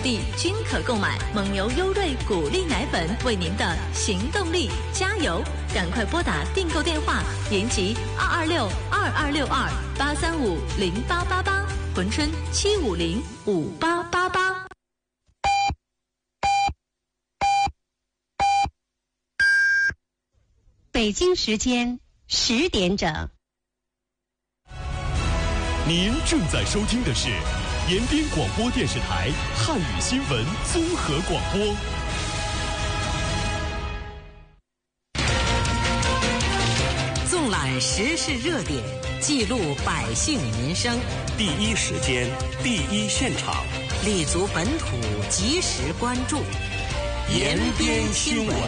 地均可购买蒙牛优瑞谷粒奶粉，为您的行动力加油！赶快拨打订购电话，延吉226-2262-835-0888，珲春750-5888。 北京时间10点整。 您正在收听的是延边广播电视台汉语新闻综合广播。 纵览时事热点，记录百姓民生， 第一时间，第一现场， 立足本土，及时关注， 延边新闻。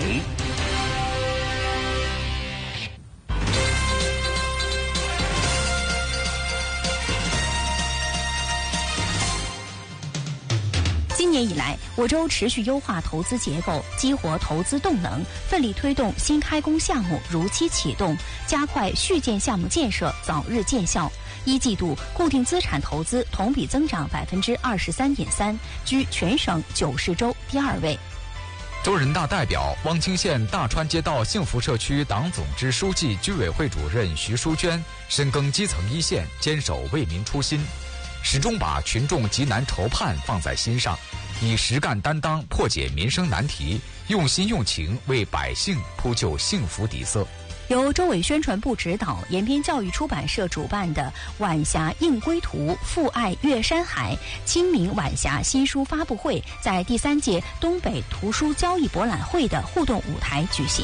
今年以来，我州持续优化投资结构，激活投资动能，奋力推动新开工项目如期启动，加快续建项目建设早日见效。一季度固定资产投资同比增长23.3%，居全省90州第2位。 州人大代表、汪清县大川街道幸福社区党总支书记、居委会主任徐淑娟深耕基层一线，坚守为民初心，始终把群众急难愁盼放在心上，以实干担当破解民生难题，用心用情为百姓铺就幸福底色。 由州委宣传部指导，延边教育出版社主办的晚霞映归途，父爱越山海清明晚霞新书发布会在第3届东北图书交易博览会的互动舞台举行。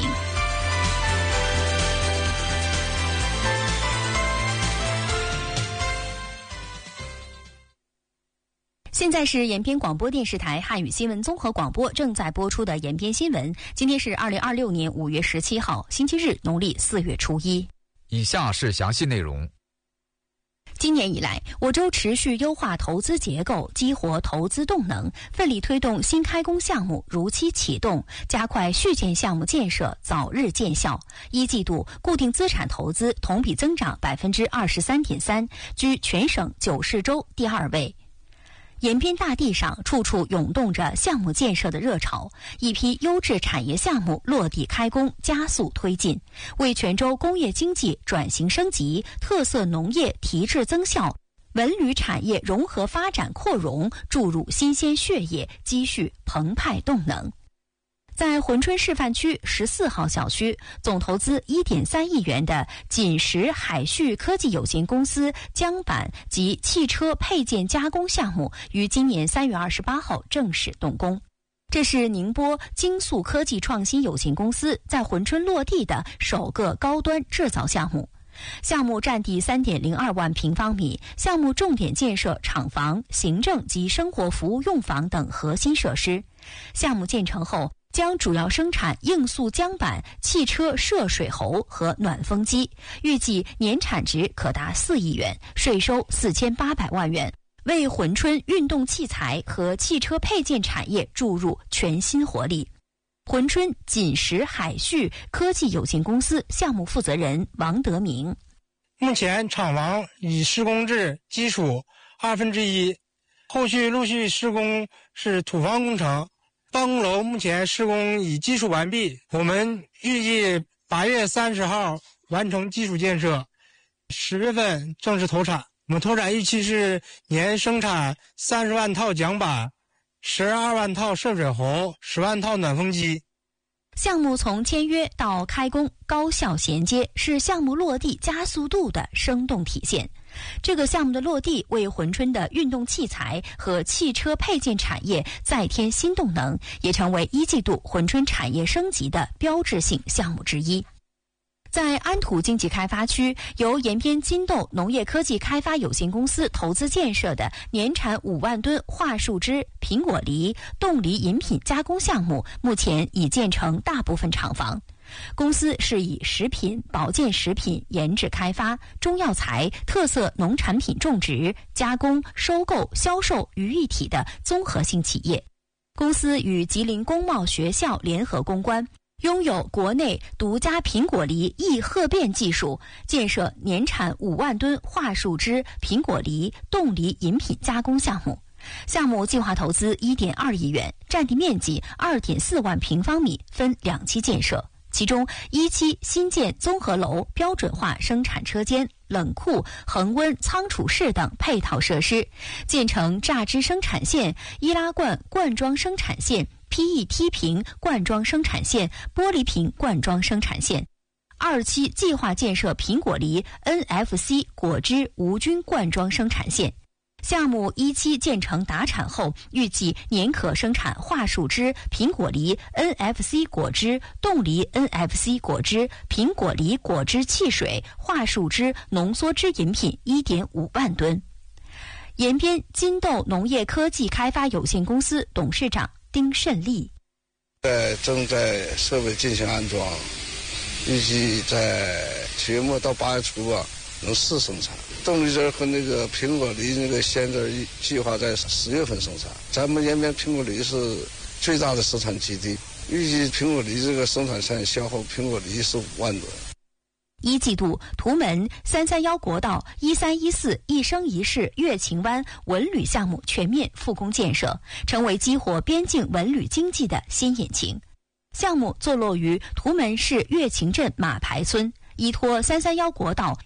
现在是延边广播电视台汉语新闻综合广播正在播出的延边新闻。今天是2026年5月17号，星期日，农历4月初1。 以下是详细内容。 今年以来，我州持续优化投资结构，激活投资动能，奋力推动新开工项目如期启动，加快续建项目建设早日见效。一季度固定资产投资同比增长23.3%，居全省90州第2位。延边大地上处处涌动着项目建设的热潮，一批优质产业项目落地开工，加速推进，为全州工业经济转型升级、特色农业提质增效、文旅产业融合发展扩容注入新鲜血液，积蓄澎湃动能。在珲春示范区14号小区，总投资1.3亿元的锦实海旭科技有限公司浆板及汽车配件加工项目于今年3月28号正式动工。这是宁波精塑科技创新有限公司在珲春落地的首个高端制造项目。项目占地3.02万平方米，项目重点建设厂房、行政及生活服务用房等核心设施。项目建成后，将主要生产硬塑浆板、汽车涉水喉和暖风机，预计年产值可达4亿元，税收4800万元，为珲春运动器材和汽车配件产业注入全新活力。珲春锦实海旭科技有限公司项目负责人王德明： 目前厂房已施工至基础1/2，后续陆续施工是土房工程。办公楼目前施工已基础完毕，我们预计8月30号完成基础建设，10月份正式投产。我们投产预期是年生产30万套桨板、12万套涉水喉、10万套暖风机。 项目从签约到开工高效衔接，是项目落地加速度的生动体现。这个项目的落地为珲春的运动器材和汽车配件产业再添新动能，也成为一季度珲春产业升级的标志性项目之一。在安土经济开发区，由延边金豆农业科技开发有限公司投资建设的年产5万吨桦树枝、苹果梨、冻梨饮品加工项目，目前已建成大部分厂房。公司是以食品、保健食品研制开发、中药材、特色农产品种植、加工、收购、销售于一体的综合性企业。公司与吉林工贸学校联合攻关，拥有国内独家苹果梨易褐变技术，建设年产5万吨桦树枝、苹果梨、冻梨饮品加工项目。 项目计划投资1.2亿元，占地面积2.4万平方米，分2期建设。其中1期新建综合楼标准化生产车间、冷库、恒温仓储室等配套设施，建成榨汁生产线、易拉罐灌装生产线、PET 瓶灌装生产线、玻璃瓶灌装生产线。2期计划建设苹果梨 NFC 果汁无菌灌装生产线。项目1期建成达产后，预计年可生产桦树汁、苹果梨 NFC 果汁、冻梨 NFC 果汁、苹果梨果汁汽水、桦树汁浓缩汁饮品 1.5万吨。延边金豆农业科技开发有限公司董事长丁胜利： 正在设备进行安装，预计在7月末到8月初能试生产。冻梨汁和那个苹果梨那个鲜汁计划在10月份生产。咱们延边苹果梨是最大的生产基地，预计苹果梨这个生产线消耗苹果梨是5万吨。 1季度，图门331国道1314一生一世乐晴湾文旅项目全面复工建设，成为激活边境文旅经济的新引擎。项目坐落于图门市乐晴镇马牌村，依托331国道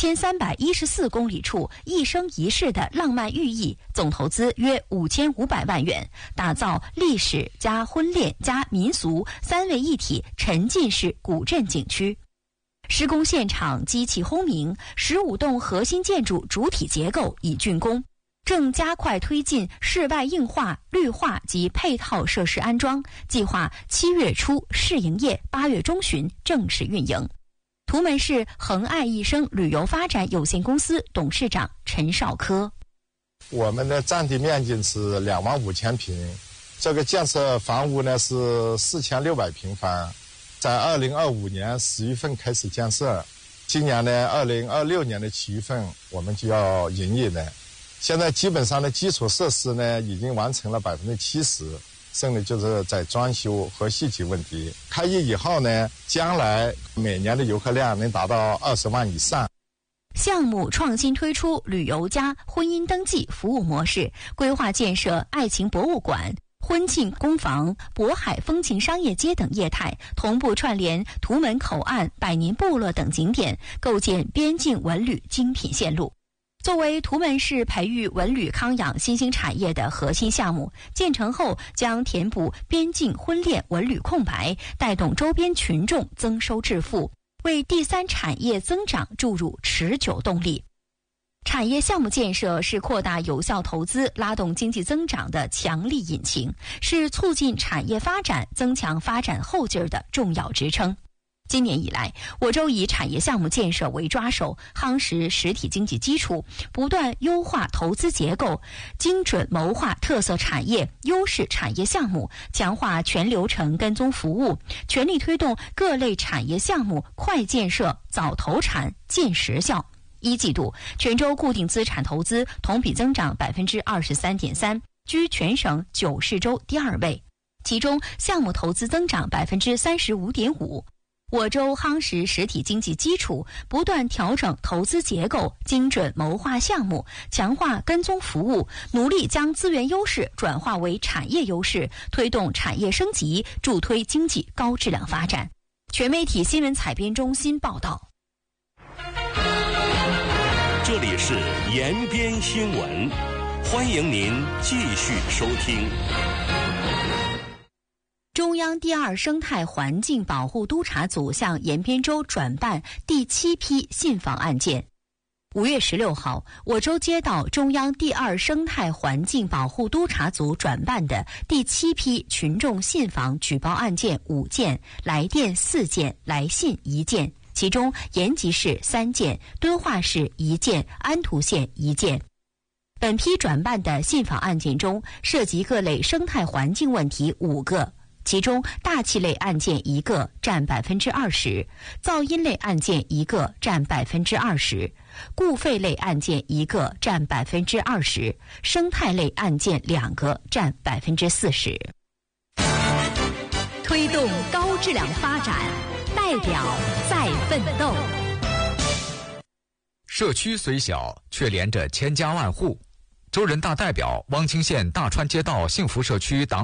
1314公里处一生一世的浪漫寓意，总投资约5500万元，打造历史加婚恋加民俗3位一体沉浸式古镇景区。施工现场机器轰鸣，15栋核心建筑主体结构已竣工，正加快推进室外硬化、绿化及配套设施安装，计划7月初试营业，8月中旬正式运营。图门市恒爱一生旅游发展有限公司董事长陈少科： 我们的占地面积是25000平，这个建设房屋呢是4600平方，在2025年10月份开始建设，今年呢2026年的7月份我们就要营业了。现在基本上的基础设施呢已经完成了70%，剩的就是在装修和细节问题。开业以后呢，将来每年的游客量能达到20万以上。 项目创新推出旅游加婚姻登记服务模式，规划建设爱情博物馆、婚庆工坊、渤海风情商业街等业态，同步串联图门口岸、百年部落等景点，构建边境文旅精品线路。作为图门市培育文旅康养新兴产业的核心项目，建成后将填补边境婚恋文旅空白，带动周边群众增收致富，为第三产业增长注入持久动力。产业项目建设是扩大有效投资、拉动经济增长的强力引擎，是促进产业发展、增强发展后劲儿的重要支撑。今年以来，我州以产业项目建设为抓手，夯实实体经济基础，不断优化投资结构，精准谋划特色产业、优势产业项目，强化全流程跟踪服务，全力推动各类产业项目快建设、早投产、见实效。1季度，全州固定资产投资同比增长23.3%，居全省9市州第2位，其中项目投资增长35.5%。我州夯实实体经济基础，不断调整投资结构，精准谋划项目，强化跟踪服务，努力将资源优势转化为产业优势，推动产业升级，助推经济高质量发展。全媒体新闻采编中心报道。 这里是延边新闻，欢迎您继续收听。 中央第2生态环境保护督察组向延边州转办第7批信访案件。5月16号，我州接到中央第2生态环境保护督察组转办的第7批群众信访举报案件5件，来电4件，来信1件，其中延吉市3件，敦化市1件，安图县1件。本批转办的信访案件中，涉及各类生态环境问题5个。其中大气类案件1个，占20%，噪音类案件1个，占20%，固废类案件1个，占20%，生态类案件2个，占40%。 推动高质量发展，代表在奋斗。 社区虽小，却连着千家万户。 州人大代表、汪清县大川街道幸福社区党